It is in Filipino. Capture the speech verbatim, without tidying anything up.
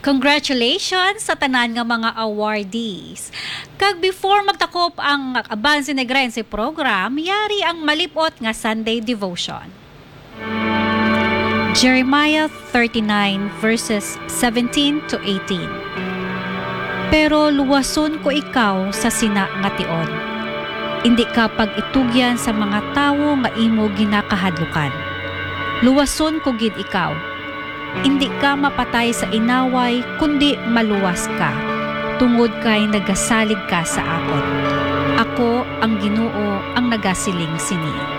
Congratulations sa tanan nga mga awardees. Kag before magtakop ang Abanse Negrense program, yari ang malipot nga Sunday devotion. Jeremiah thirty-nine verses seventeen to eighteen. Pero luwason ko ikaw sa sina nga tion. Indi ka pag-itugyan sa mga tawo nga imo ginakahadlukan. Luwason ko gid ikaw. Indi ka mapatay sa inaway, kundi maluwas ka. Tungod kay nagasalig ka sa akon. Ako ang Ginoo ang nagasiling sini.